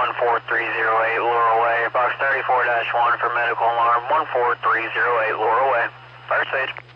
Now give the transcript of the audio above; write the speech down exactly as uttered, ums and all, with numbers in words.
one four three zero eight Laurel Way. Box thirty-four dash one for medical alarm, one four three zero eight Laurel Way. Fire stage.